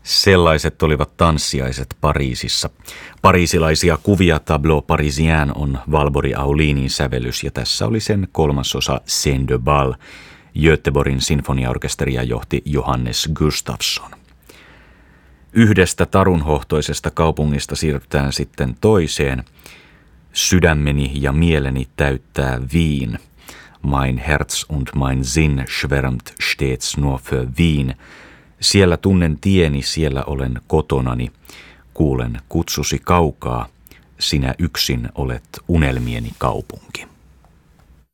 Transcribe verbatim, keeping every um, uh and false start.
Sellaiset olivat tanssiaiset Pariisissa. Pariisilaisia kuvia Tableau Parisien on Valborg Aulinin sävellys ja tässä oli sen kolmasosa Scène de Bal. Göteborgin sinfoniaorkesteria johti Johannes Gustafsson. Yhdestä tarunhohtoisesta kaupungista siirrytään sitten toiseen. Sydämeni ja mieleni täyttää Wien. Mein Herz und mein Sinn schwärmt stets nur für Wien. Siellä tunnen tieni, siellä olen kotonani. Kuulen kutsusi kaukaa, sinä yksin olet unelmieni kaupunki.